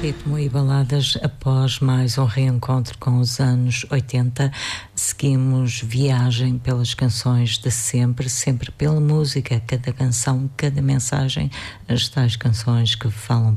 Ritmo e baladas após mais um reencontro com os anos 80. Seguimos viagem pelas canções de sempre, sempre pela música, cada canção, cada mensagem, as tais canções que falam